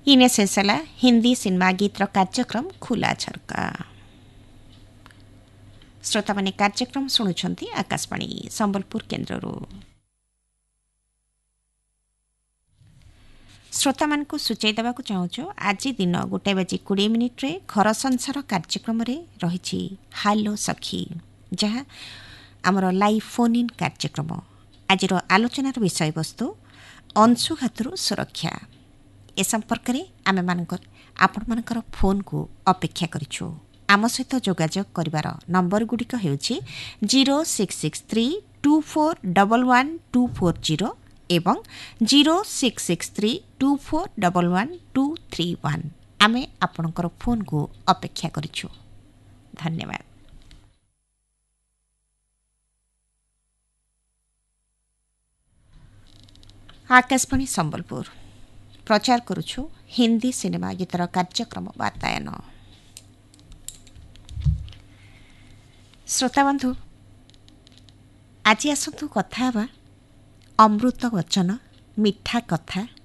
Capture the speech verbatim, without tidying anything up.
इने शेष है हिंदी सिनेमा गीतर कार्यक्रम खुला झरका। श्रोता माने कार्यक्रम शुणुंट आकाशवाणी संबलपुर केन्द्र। श्रोता मान को सूचाई देवा चाहूँ आज दिन गोटे बजे कोड़े मिनिट्रे घर संसार कार्यक्रम रही हालो सखी जहाँ आमर लाइव फोन इन कार्यक्रम। आज आलोचनार विषय वस्तु अंशुघातु सुरक्षा। ए संपर्क में आमे मानकर आपण मानकर फोन को अपेक्षा करिछु। आम सहित जोगाजोग करिवार number गुड़िक हेउछि zero six six three to four double one two four zero एवं zero six six three to four double one two three one. आमे आपणकर फोन को अपेक्षा करिछु। धन्यवाद। आकाशवाणी संबलपुर प्रचार करुछु हिंदी सिनेमा गीतर कार्यक्रम वार्तायन। श्रोता बंधु आज आसतु कथा हेबा अमृत वचन मिठा कथा